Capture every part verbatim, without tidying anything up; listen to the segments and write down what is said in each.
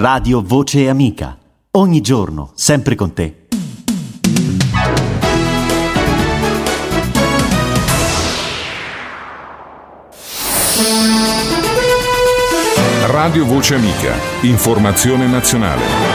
Radio Voce Amica. Ogni giorno, sempre con te. Radio Voce Amica. Informazione nazionale.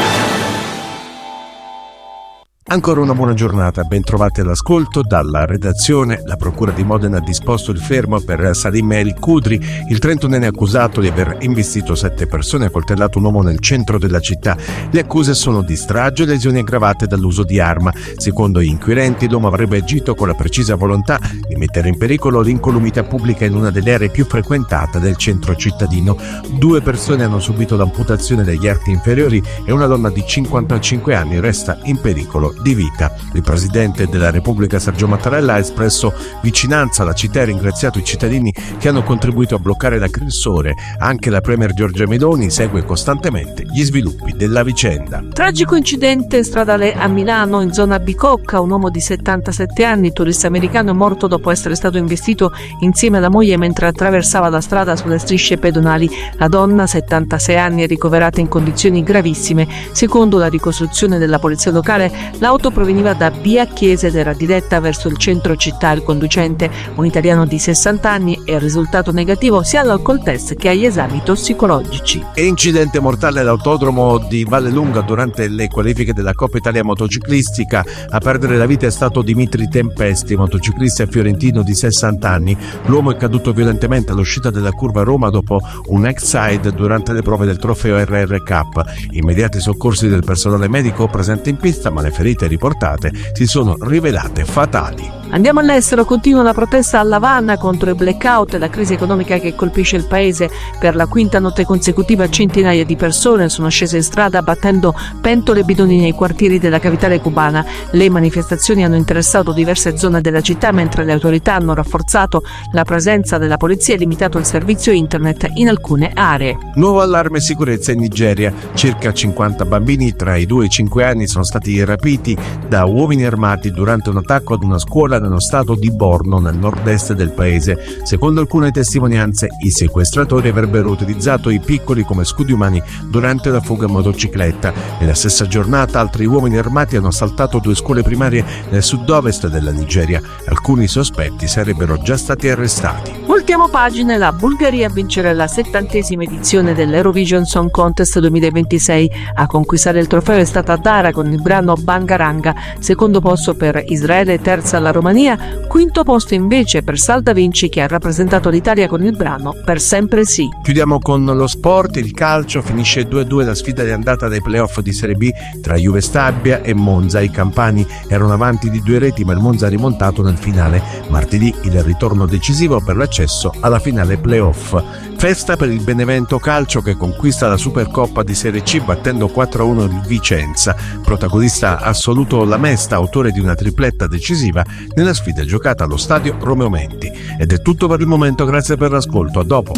Ancora una buona giornata, ben trovati all'ascolto. Dalla redazione, la Procura di Modena ha disposto il fermo per Salim El Kudri, il trentunenne accusato di aver investito sette persone e accoltellato un uomo nel centro della città. Le accuse sono di strage e lesioni aggravate dall'uso di arma. Secondo gli inquirenti, l'uomo avrebbe agito con la precisa volontà di mettere in pericolo l'incolumità pubblica in una delle aree più frequentate del centro cittadino. Due persone hanno subito l'amputazione degli arti inferiori e una donna di cinquantacinque anni resta in pericolo di vita. Il presidente della Repubblica Sergio Mattarella ha espresso vicinanza alla città e ringraziato i cittadini che hanno contribuito a bloccare l'aggressore. Anche la premier Giorgia Meloni segue costantemente gli sviluppi della vicenda. Tragico incidente stradale a Milano, in zona Bicocca. Un uomo di settantasette anni, turista americano, è morto dopo essere stato investito insieme alla moglie mentre attraversava la strada sulle strisce pedonali. La donna, settantasei anni, è ricoverata in condizioni gravissime. Secondo la ricostruzione della polizia locale, l'auto proveniva da Via Chiesa ed era diretta verso il centro città. Il conducente, un italiano di sessanta anni, è risultato negativo sia all'alcol test che agli esami tossicologici. E incidente mortale all'autodromo di Vallelunga durante le qualifiche della Coppa Italia Motociclistica. A perdere la vita è stato Dimitri Tempesti, motociclista fiorentino di sessanta anni. L'uomo è caduto violentemente all'uscita della curva Roma dopo un X-Side durante le prove del trofeo R R Cup. Immediati soccorsi del personale medico presente in pista, ma le ferite riportate si sono rivelate fatali. Andiamo all'estero. Continua la protesta a L'Avana contro il blackout e la crisi economica che colpisce il paese. Per la quinta notte consecutiva centinaia di persone sono scese in strada battendo pentole e bidoni nei quartieri della capitale cubana. Le manifestazioni hanno interessato diverse zone della città, mentre le autorità hanno rafforzato la presenza della polizia e limitato il servizio internet in alcune aree. Nuovo allarme sicurezza in Nigeria. Circa cinquanta bambini tra i due e i cinque anni sono stati rapiti da uomini armati durante un attacco ad una scuola nello stato di Borno, nel nord-est del paese. Secondo alcune testimonianze, i sequestratori avrebbero utilizzato i piccoli come scudi umani durante la fuga in motocicletta. Nella stessa giornata altri uomini armati hanno assaltato due scuole primarie nel sud-ovest della Nigeria. Alcuni sospetti sarebbero già stati arrestati. Ultimo pagine, la Bulgaria a vincere la settantesima edizione dell'Eurovision Song Contest duemilaventisei. A conquistare il trofeo è stata Dara con il brano Bangaranga. Secondo posto per Israele, terza la Romania, quinto posto invece per Salda Vinci, che ha rappresentato l'Italia con il brano Per sempre sì. Chiudiamo con lo sport. Il calcio: finisce due a due la sfida di andata dei playoff di Serie B tra Juve Stabia e Monza. I campani erano avanti di due reti, ma il Monza ha rimontato nel finale. Martedì il ritorno decisivo per l'accesso alla finale playoff. Festa per il Benevento Calcio, che conquista la Supercoppa di Serie C battendo quattro a uno il Vicenza. Protagonista assoluto la Mesta, autore di una tripletta decisiva nella sfida giocata allo stadio Romeo Menti. Ed è tutto per il momento, grazie per l'ascolto, a dopo.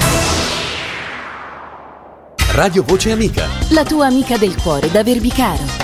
Radio Voce Amica, la tua amica del cuore da Verbicaro.